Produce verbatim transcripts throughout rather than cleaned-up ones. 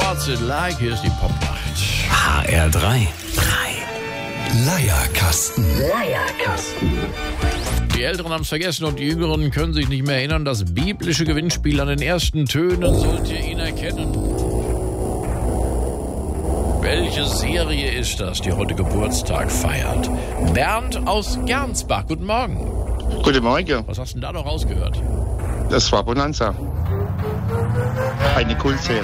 What's It Like? Hier ist die Popnacht. H R drei. drei. Leierkasten. Leierkasten. Die Älteren haben es vergessen und die Jüngeren können sich nicht mehr erinnern. Das biblische Gewinnspiel an den ersten Tönen sollt ihr ihn erkennen. Welche Serie ist das, die heute Geburtstag feiert? Bernd aus Gernsbach, guten Morgen. Guten Morgen. Was hast du denn da noch rausgehört? Das war Bonanza. Eine Kultserie.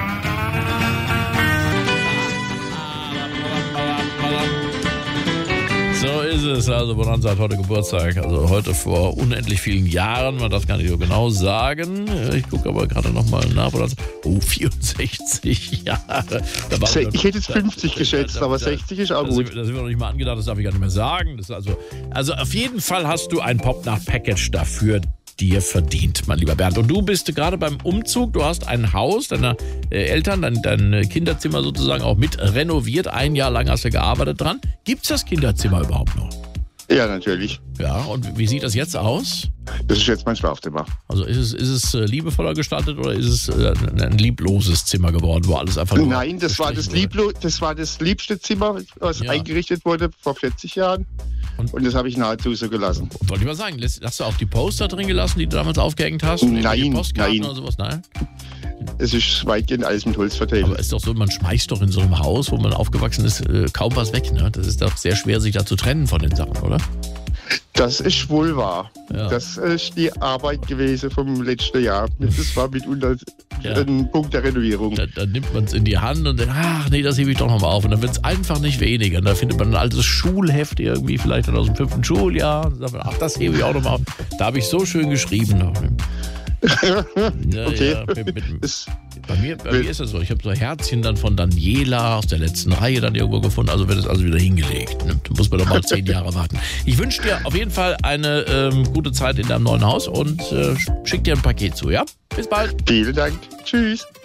So ist es. Also Bonanza hat heute Geburtstag. Also heute vor unendlich vielen Jahren. Man darf gar nicht so genau sagen. Ich gucke aber gerade nochmal nach. Bonanza. Oh, vierundsechzig Jahre. Da war Se- ich hätte jetzt fünfzig geschätzt, aber sechzig ist auch da gut. Sind, da sind wir noch nicht mal angedacht. Das darf ich gar nicht mehr sagen. Das ist also, also auf jeden Fall hast du ein Popnacht-Package dafür dir verdient, mein lieber Bernd. Und du bist gerade beim Umzug, du hast ein Haus deiner äh, Eltern, dein, dein Kinderzimmer sozusagen auch mit renoviert. Ein Jahr lang hast du gearbeitet dran. Gibt es das Kinderzimmer überhaupt noch? Ja, natürlich. Ja, und wie sieht das jetzt aus? Das ist jetzt mein Schlafzimmer. Also ist es, ist es äh, liebevoller gestaltet oder ist es äh, ein, ein liebloses Zimmer geworden, wo alles einfach nur Nein, das war das, Lieblo- das war das liebste Zimmer, was Ja. eingerichtet wurde vor vierzig Jahren. Und- Und das habe ich nahezu so gelassen. Wollte ich mal sagen, lässt- hast du auch die Poster drin gelassen, die du damals aufgehängt hast? Und irgendwelche Nein, Postkarten nein. oder sowas? Nein. Es ist weitgehend alles mit Holz verteilt. Aber ist doch so, man schmeißt doch in so einem Haus, wo man aufgewachsen ist, äh, kaum was weg. Ne? Das ist doch sehr schwer, sich da zu trennen von den Sachen, oder? Das ist wohl wahr. Ja. Das ist die Arbeit gewesen vom letzten Jahr. Das war mitunter Ja. ein Punkt der Renovierung. Da, dann nimmt man es in die Hand und denkt, ach nee, das hebe ich doch nochmal auf. Und dann wird es einfach nicht weniger. Und da findet man ein altes Schulheft irgendwie, vielleicht aus dem fünften Schuljahr. Und sagt man, ach, das hebe ich auch nochmal auf. Da habe ich so schön geschrieben. Ja, Okay. ja, mit, mit, Es- bei mir, bei mir ist das so. Ich habe so Herzchen dann von Daniela aus der letzten Reihe dann irgendwo gefunden. Also wird es also wieder hingelegt. Ne? Da muss man doch mal zehn Jahre warten. Ich wünsche dir auf jeden Fall eine ähm, gute Zeit in deinem neuen Haus und äh, schick dir ein Paket zu, ja? Bis bald. Vielen Dank. Tschüss.